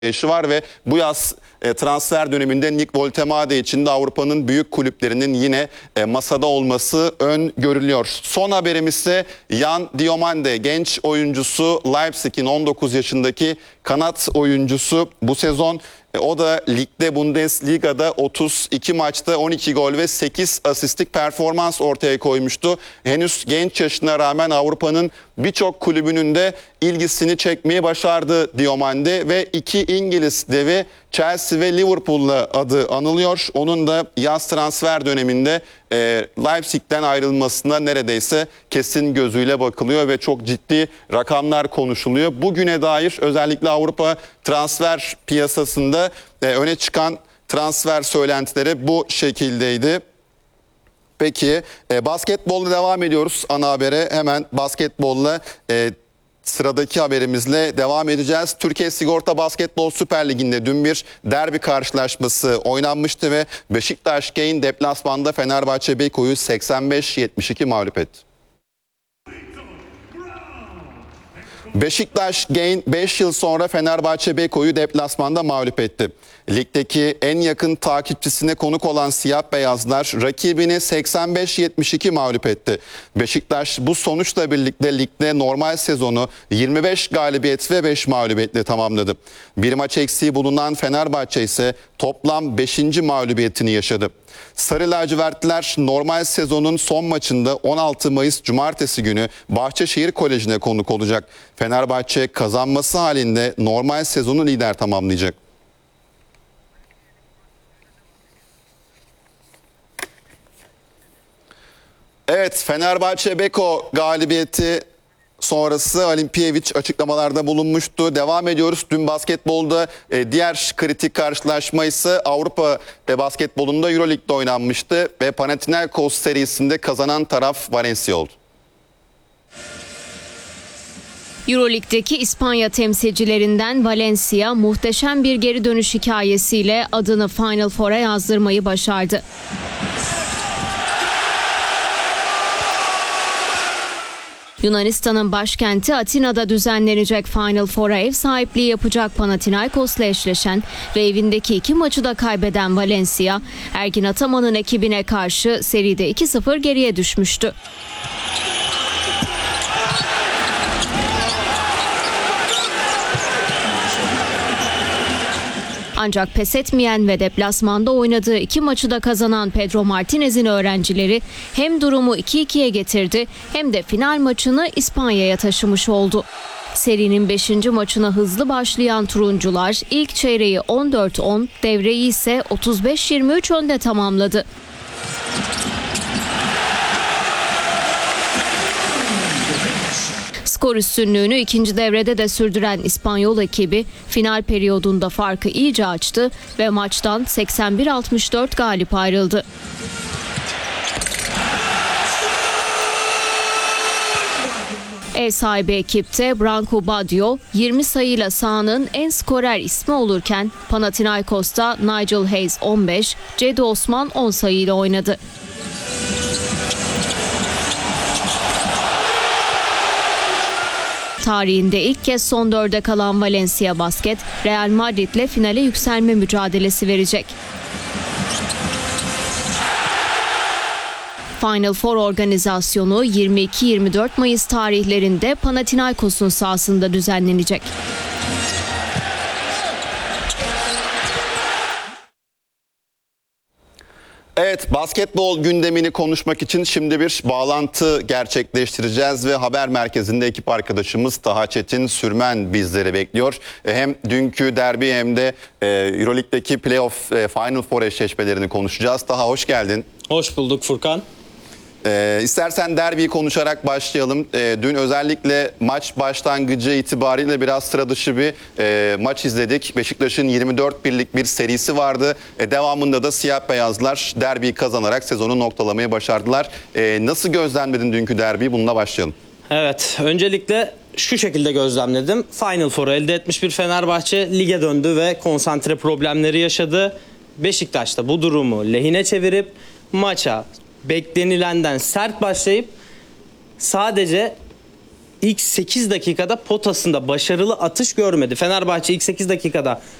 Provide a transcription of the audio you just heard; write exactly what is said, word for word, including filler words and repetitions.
yaşı var ve bu yaz e, transfer döneminde Nick Woltemade için de Avrupa'nın büyük kulüplerinin yine e, masada olması öngörülüyor. Son haberimiz ise Yan Diomande, genç oyuncusu, Leipzig'in on dokuz yaşındaki kanat oyuncusu. Bu sezon e, o da ligde, Bundesliga'da otuz iki maçta on iki gol ve sekiz asistlik performans ortaya koymuştu. Henüz genç yaşına rağmen Avrupa'nın birçok kulübünün de ilgisini çekmeyi başardı Diomande ve iki İngiliz devi Chelsea ve Liverpool'la adı anılıyor. Onun da yaz transfer döneminde e, Leipzig'ten ayrılmasına neredeyse kesin gözüyle bakılıyor ve çok ciddi rakamlar konuşuluyor. Bugüne dair özellikle Avrupa transfer piyasasında e, öne çıkan transfer söylentileri bu şekildeydi. Peki e, basketbolla devam ediyoruz ana habere. Hemen basketbolla e, sıradaki haberimizle devam edeceğiz. Türkiye Sigorta Basketbol Süper Ligi'nde dün bir derbi karşılaşması oynanmıştı ve Beşiktaş Gain deplasmanda Fenerbahçe Beykoğlu'yu seksen beş yetmiş iki mağlup etti. Beşiktaş Gain beş yıl sonra Fenerbahçe Beykoğlu'yu deplasmanda mağlup etti. Ligdeki en yakın takipçisine konuk olan siyah beyazlar rakibini seksen beş yetmiş iki mağlup etti. Beşiktaş bu sonuçla birlikte ligde normal sezonu yirmi beş galibiyet ve beş mağlubiyetle tamamladı. Bir maç eksiği bulunan Fenerbahçe ise toplam beşinci mağlubiyetini yaşadı. Sarı lacivertliler normal sezonun son maçında on altı Mayıs Cumartesi günü Bahçeşehir Koleji'ne konuk olacak. Fenerbahçe kazanması halinde normal sezonu lider tamamlayacak. Evet, Fenerbahçe Beko galibiyeti sonrası Alimpiyeviç açıklamalarda bulunmuştu. Devam ediyoruz. Dün basketbolda e, diğer kritik karşılaşma ise Avrupa e, basketbolunda Euroleague'de oynanmıştı ve Panathinaikos serisinde kazanan taraf Valencia oldu. Euroleague'deki İspanya temsilcilerinden Valencia muhteşem bir geri dönüş hikayesiyle adını Final Four'a yazdırmayı başardı. Yunanistan'ın başkenti Atina'da düzenlenecek Final Four'a ev sahipliği yapacak Panathinaikos'la eşleşen ve evindeki iki maçı da kaybeden Valencia, Ergin Ataman'ın ekibine karşı seride iki sıfır geriye düşmüştü. Ancak pes etmeyen ve deplasmanda oynadığı iki maçı da kazanan Pedro Martinez'in öğrencileri hem durumu iki ikiye getirdi hem de final maçını İspanya'ya taşımış oldu. Serinin beşinci maçına hızlı başlayan turuncular ilk çeyreği on dört on, devreyi ise otuz beş yirmi üç önde tamamladı. Skor üstünlüğünü ikinci devrede de sürdüren İspanyol ekibi final periyodunda farkı iyice açtı ve maçtan seksen bir altmış dört galip ayrıldı. Ev sahibi ekipte Branco Badio yirmi sayıyla sahanın en skorer ismi olurken Panathinaikos'ta Nigel Hayes on beş, Cedi Osman on sayıyla oynadı. Tarihinde ilk kez son dörde kalan Valencia Basket, Real Madrid'le finale yükselme mücadelesi verecek. Final Four organizasyonu yirmi iki yirmi dört Mayıs tarihlerinde Panathinaikos'un sahasında düzenlenecek. Evet, basketbol gündemini konuşmak için şimdi bir bağlantı gerçekleştireceğiz ve haber merkezinde ekip arkadaşımız Taha Çetin Sürmen bizleri bekliyor. Hem dünkü derbi hem de Euroleague'deki playoff Final Four eşleşmelerini konuşacağız. Taha, hoş geldin. Hoş bulduk Furkan. Ee, istersen derbiyi konuşarak başlayalım. Ee, dün özellikle maç başlangıcı itibariyle biraz sıra dışı bir e, maç izledik. Beşiktaş'ın yirmi dört birlik bir serisi vardı. E, devamında da siyah beyazlar derbiyi kazanarak sezonu noktalamayı başardılar. E, nasıl gözlemledin dünkü derbiyi? Bununla başlayalım. Evet, öncelikle şu şekilde gözlemledim. Final Four'u elde etmiş bir Fenerbahçe lige döndü ve konsantre problemleri yaşadı. Beşiktaş da bu durumu lehine çevirip maça beklenilenden sert başlayıp sadece ilk sekiz dakikada potasında başarılı atış görmedi. Fenerbahçe ilk sekiz dakikada